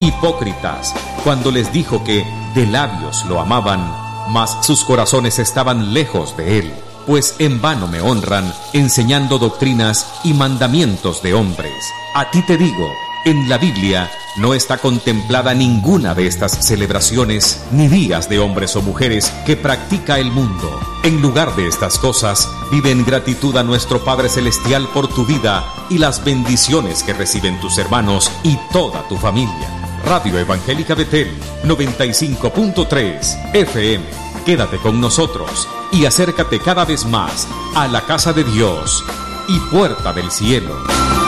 hipócritas, cuando les dijo que de labios lo amaban, mas sus corazones estaban lejos de él, pues en vano me honran, enseñando doctrinas y mandamientos de hombres. A ti te digo, en la Biblia no está contemplada ninguna de estas celebraciones ni días de hombres o mujeres que practica el mundo. En lugar de estas cosas, vive en gratitud a nuestro Padre Celestial por tu vida y las bendiciones que reciben tus hermanos y toda tu familia. Radio Evangélica Betel 95.3 FM. Quédate con nosotros y acércate cada vez más a la casa de Dios y puerta del cielo.